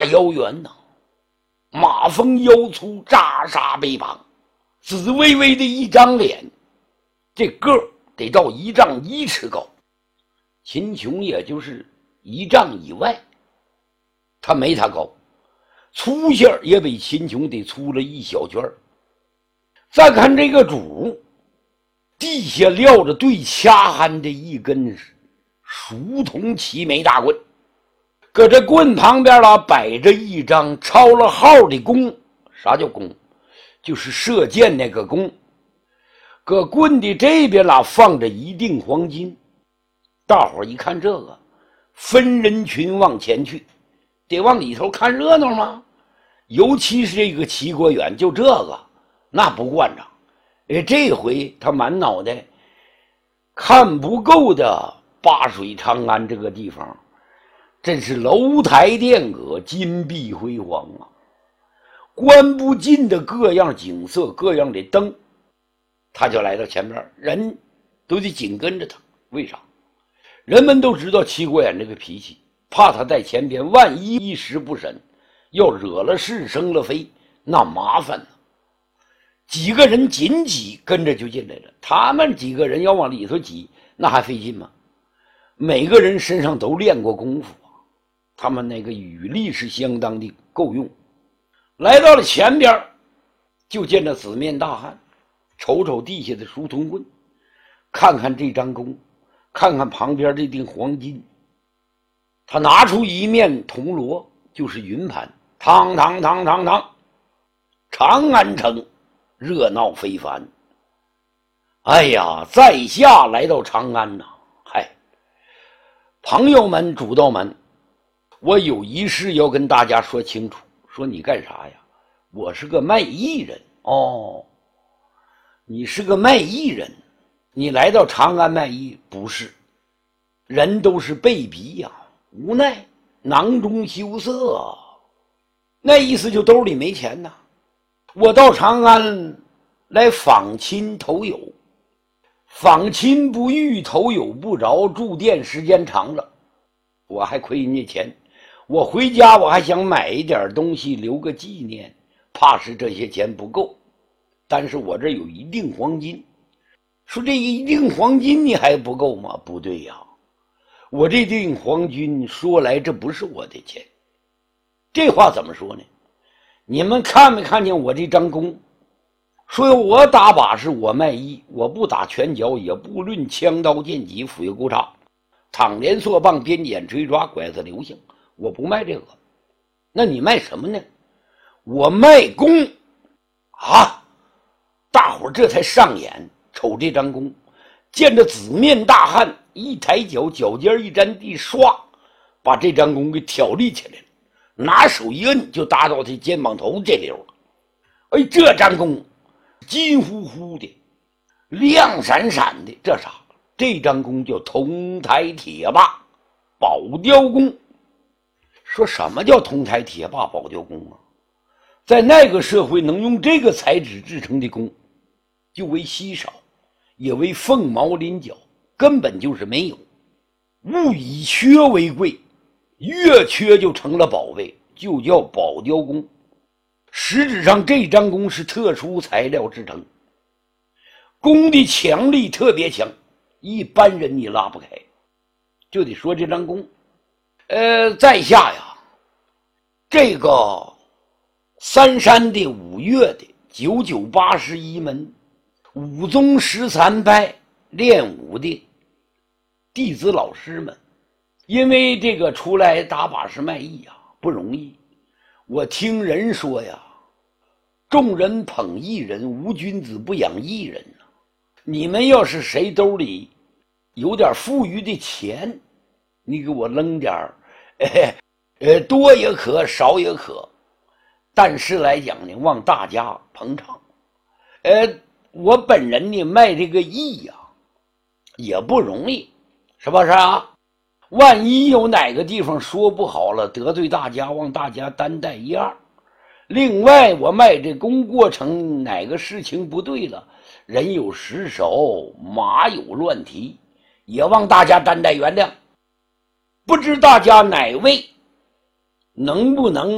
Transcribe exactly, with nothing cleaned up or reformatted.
腰圆呐，马蜂腰粗，扎沙背膀，紫微微的一张脸，这个儿得到一丈一尺高，秦琼也就是一丈以外，他没他高，粗线也比秦琼得粗了一小圈。再看这个主，地下撂着对掐hand的一根熟铜齐眉大棍，搁这棍旁边了摆着一张抄了号的弓。啥叫弓？就是射箭那个弓。搁棍的这边啦放着一锭黄金。大伙一看这个，分人群往前去，得往里头看热闹吗？尤其是这个齐国远，就这个那不惯着。哎，这回他满脑袋看不够的灞水长安这个地方，真是楼台殿阁，金碧辉煌啊，观不尽的各样景色，各样的灯。他就来到前边，人都得紧跟着他。为啥？人们都知道齐国远这个脾气，怕他在前边，万一一时不慎，要惹了是生了非，那麻烦了。几个人紧挤跟着就进来了，他们几个人要往里头挤，那还费劲吗？每个人身上都练过功夫啊，他们那个羽力是相当的够用。来到了前边，就见着紫面大汉，瞅瞅地下的熟铜棍，看看这张弓，看看旁边这锭黄金。他拿出一面铜锣，就是云盘，当当当当当，长安城热闹非凡。哎呀，在下来到长安呐、啊，嗨，朋友们、主道们，我有一事要跟大家说清楚。说你干啥呀？我是个卖艺人。哦，你是个卖艺人，你来到长安卖艺？不是，人都是被逼呀、啊，无奈囊中羞涩啊。那意思就兜里没钱呐。我到长安来访亲投友，访亲不遇，投友不着，住店时间长了，我还亏人家钱。我回家我还想买一点东西留个纪念，怕是这些钱不够。但是我这有一锭黄金。说这一锭黄金你还不够吗？不对呀，我这锭黄金说来这不是我的钱。这话怎么说呢？你们看没看见我这张弓？说我打把式，我卖艺，我不打拳脚，也不论枪刀剑戟斧钺钩叉，躺连槊棒鞭锏锤抓拐子流星，我不卖这个。那你卖什么呢？我卖弓啊！大伙这才上眼，瞅这张弓，见着紫面大汉一抬脚，脚尖一沾地，唰，把这张弓给挑立起来了，拿手一摁就搭到他肩膀头这溜了。哎，这张弓金乎乎的，亮闪闪的，这啥？这张弓叫铜台铁把宝雕弓。说什么叫铜台铁把宝雕弓啊？在那个社会能用这个材质制成的弓就为稀少，也为凤毛麟角，根本就是没有。物以缺为贵，越缺就成了宝贝，就叫宝雕弓。实质上这张弓是特殊材料制成，弓的强力特别强，一般人你拉不开。就得说这张弓呃，在下呀，这个三山的五岳的九九八十一门武宗十三派练武的弟子老师们，因为这个出来打把式卖艺呀不容易。我听人说呀，众人捧艺人，无君子不养艺人啊。你们要是谁兜里有点富裕的钱，你给我扔点儿，哎，呃，多也可，少也可，但是来讲呢，望大家捧场。呃，我本人呢卖这个艺呀、啊，也不容易，是不是啊？万一有哪个地方说不好了，得罪大家，望大家担待一二。另外，我卖这弓过程哪个事情不对了，人有失手，马有乱蹄，也望大家担待原谅。不知大家哪位能不能